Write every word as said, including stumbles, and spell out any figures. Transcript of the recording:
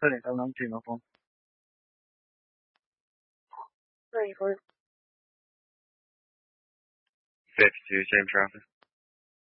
快点，刚刚进了风。 Ready for fifty-two, same traffic.